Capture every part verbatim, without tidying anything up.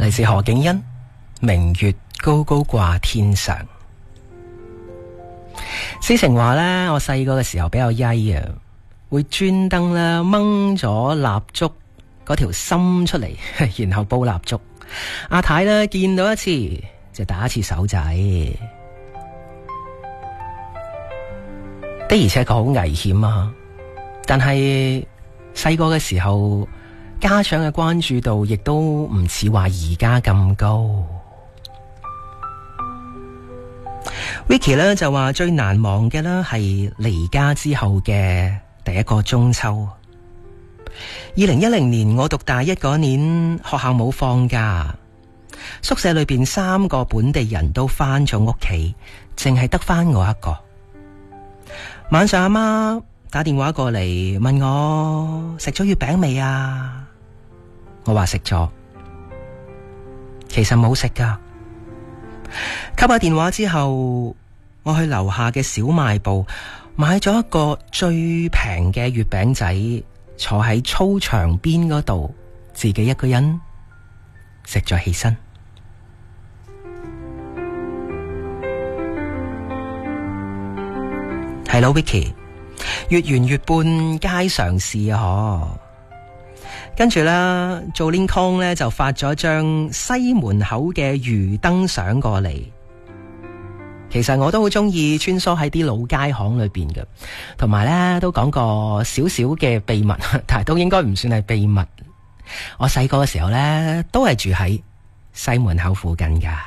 嚟自何景欣，明月高高掛天上。思成話呢，我細個嘅時候比較曳啊，會專登咧掹咗蠟燭嗰條芯出嚟，然後煲蠟燭。阿太呢見到一次就打一次手仔，的而且確好危險啊！但係細個嘅時候，家長嘅關注度亦都唔似話而家咁高。Vicky 咧就話最難忘嘅咧係離家之後嘅第一個中秋。二零一零年我讀大一嗰年，學校冇放假，宿舍裏邊三個本地人都翻咗屋企，淨係得翻我一個。晚上阿媽打電話過嚟問我食咗月餅未啊？我話食咗，其實冇食噶。吸下電話之後，我去樓下嘅小賣部買咗一個最平嘅月餅仔，坐喺操場邊嗰度，自己一個人食咗起身。係咯 Vicky， 月圓月半皆常事啊！嗬，跟住啦，做 Lincoln 咧就發咗張西門口嘅魚燈相過嚟。其實我都好中意穿梭喺啲老街巷裏邊嘅，同埋咧都講過少少嘅秘密，但係都應該唔算係秘密。我細個嘅時候咧都係住喺西門口附近噶。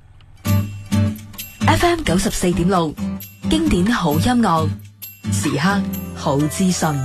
F M 九十四點六，經典好音樂，時刻好資訊。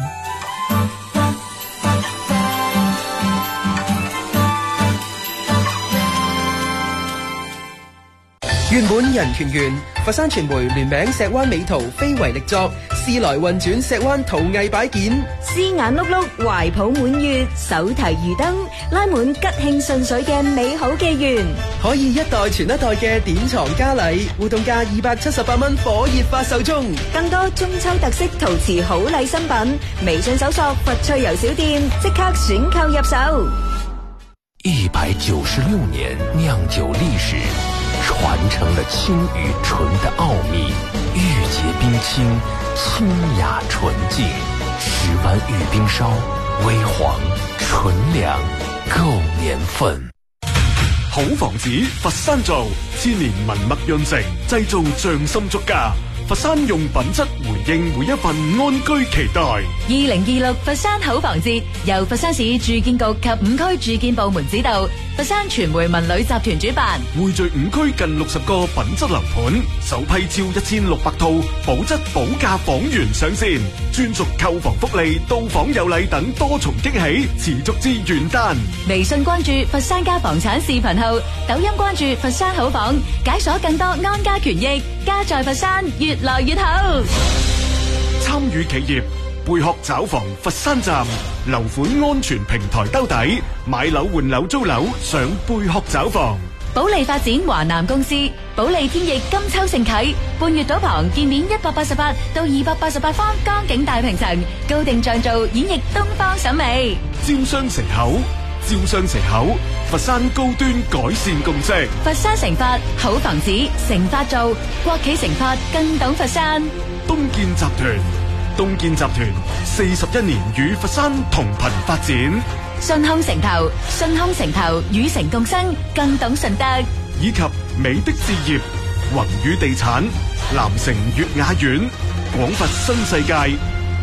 原本人團圓，佛山傳媒聯名石灣美圖非遺力作，時來運轉石灣陶藝擺件， 絲眼碌碌，懷抱滿月，手提魚燈，拉滿吉慶順水嘅美好寄願。 可以一代傳一代嘅典藏嘉禮，活動價二百七十八蚊，火熱發售中。 更多中秋特色陶瓷好禮新品，微信搜索佛趣遊小店，即刻選購入手。 一百九十六年釀酒歷史，傳承了清與純的奧秘，玉潔冰清，清雅純淨。十灣玉冰燒，微黃純良，夠年份。 好房子，佛山造，千年文墨潤成，製造匠心足家。佛山用品質回應每一份安居期待。 二零二六佛山好房節由佛山市住建局及五區住建部門指導，佛山傳媒文旅集團主辦， 匯聚五區近六十個品質樓盤，首批超一千六百套保質保價房源上線，專屬購房福利、到訪有禮等多重驚喜，持續至元旦。 微信關注佛山家房產視頻號，抖音關注佛山好房，解鎖更多安家權益，家在佛山越來越好。 參與企業貝殼找房佛山站樓款安全平台兜底，買樓換樓租樓上貝殼找房。 保利發展華南公司，保利天翼金秋盛啟，半月島旁建面一百八十八到二百八十八方江景大平層，高定像造演繹東方審美。 招商城口，招商城口，佛山高端改善共識。 佛山成發好房子，成發造國企成發更懂佛山。 東建集團，東建集團四十一年與佛山同頻發展。 順康城投，順康城投與城共生，更懂順德。 以及美的置業，宏宇地產，南城悅雅苑，廣佛新世界。